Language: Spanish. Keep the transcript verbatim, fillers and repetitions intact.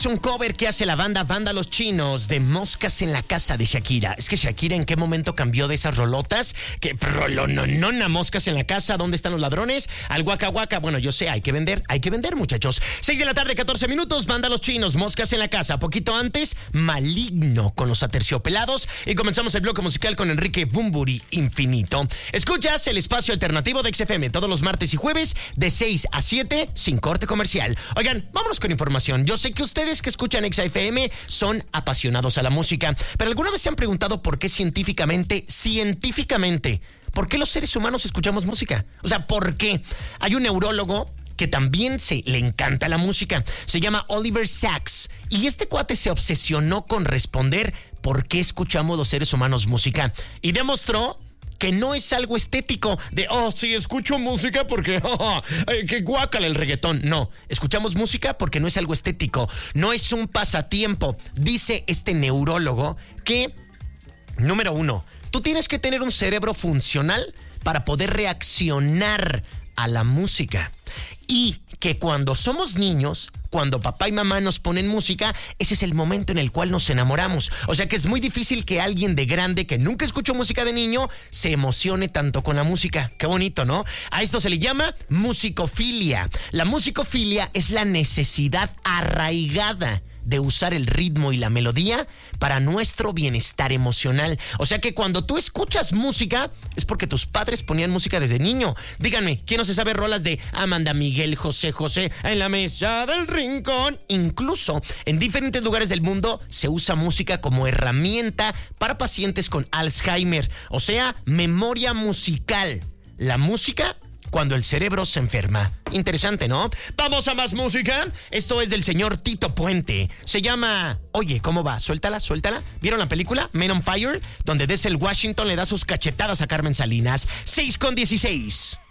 Es un cover que hace la banda Banda Los Chinos de Moscas en la Casa de Shakira. Es que Shakira, ¿en qué momento cambió de esas rolotas? Que rolononona, Moscas en la Casa, ¿dónde están los ladrones? Al Waka Waka. Bueno, yo sé, hay que vender, hay que vender, muchachos. seis de la tarde, catorce minutos, Banda Los Chinos, Moscas en la Casa. Poquito antes, Maligno con los Aterciopelados. Y comenzamos el bloque musical con Enrique Bunbury, Infinito. Escuchas el espacio alternativo de X F M todos los martes y jueves de seis a siete, sin corte comercial. Oigan, vámonos con información. Yo sé que ustedes que escuchan X F M son apasionados a la música, pero ¿alguna vez se han preguntado por qué científicamente, científicamente, por qué los seres humanos escuchamos música? O sea, ¿por qué? Hay un neurólogo que también se le encanta la música, se llama Oliver Sacks, y este cuate se obsesionó con responder por qué escuchamos los seres humanos música, y demostró que no es algo estético de, oh, sí, escucho música porque, oh, eh, que guácala el reggaetón. No, escuchamos música porque no es algo estético, no es un pasatiempo. Dice este neurólogo que, número uno, tú tienes que tener un cerebro funcional para poder reaccionar a la música. Y que cuando somos niños, cuando papá y mamá nos ponen música, ese es el momento en el cual nos enamoramos. O sea que es muy difícil que alguien de grande que nunca escuchó música de niño se emocione tanto con la música. Qué bonito, ¿no? A esto se le llama musicofilia. La musicofilia es la necesidad arraigada de usar el ritmo y la melodía para nuestro bienestar emocional. O sea que cuando tú escuchas música es porque tus padres ponían música desde niño. Díganme, ¿quién no se sabe rolas de Amanda Miguel, José José, en la mesa del rincón? Incluso en diferentes lugares del mundo se usa música como herramienta para pacientes con Alzheimer. O sea, memoria musical. La música cuando el cerebro se enferma. Interesante, ¿no? Vamos a más música. Esto es del señor Tito Puente. Se llama Oye, ¿cómo va? Suéltala, suéltala. ¿Vieron la película Men on Fire? Donde Denzel Washington le da sus cachetadas a Carmen Salinas. seis con dieciséis.